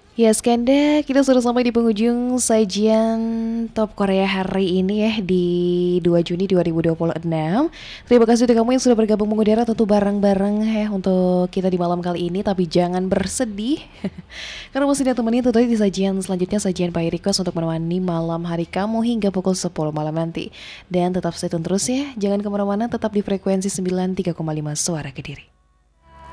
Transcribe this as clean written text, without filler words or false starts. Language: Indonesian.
Ya Skanda, kita sudah sampai di penghujung sajian Top Korea hari ini ya di 2 Juni 2026. Terima kasih untuk kamu yang sudah bergabung mengudara tentu bareng-bareng ya untuk kita di malam kali ini. Tapi jangan bersedih karena masih ditemani tentunya di sajian selanjutnya, sajian by request untuk menemani malam hari kamu hingga pukul 10 malam nanti. Dan tetap stay tune terus ya, jangan kemana-mana, tetap di frekuensi 93,5 Suara Kediri.